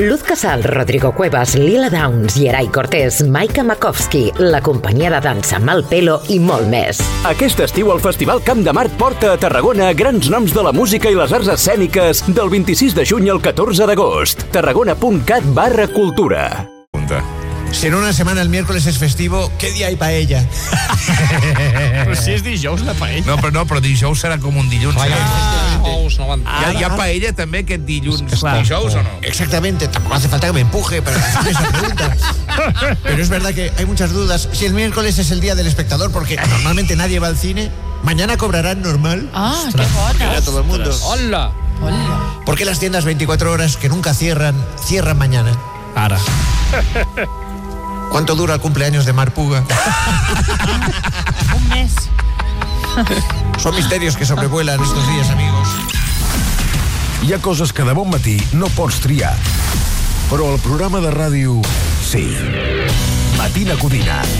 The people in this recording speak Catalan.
Luz Casal, Rodrigo Cuevas, Lila Downs, Yeray Cortés, Maika Makovsky, la companyia de dansa Malpelo i molt més. Aquest estiu el Festival Camp de Mart porta a Tarragona grans noms de la música i les arts escèniques del 26 de juny al 14 d'agost. tarragona.cat/cultura. Si en una semana el miércoles es festivo, ¿qué día hay paella? Però si és dijous, la paella. No, però dijous serà com un dilluns. Hi ha paella també aquest dilluns. Dijous o no? Exactamente, tampoco hace falta que me empuje para hacer esa pregunta. Pero es verdad que hay muchas dudas. Si el miércoles es el día del espectador, porque normalmente nadie va al cine, ¿mañana cobrarán normal? Ah, qué bona. Mira todo el mundo. Hola. ¿Por qué las tiendas 24 horas que nunca cierran mañana? Ara. ¿Cuánto dura el cumpleaños de Mar Puga? Un mes. Son misterios que sobrevuelan estos días, amigos. Hi ha coses que de bon matí no pots triar, però el programa de ràdio sí. Matina Codina.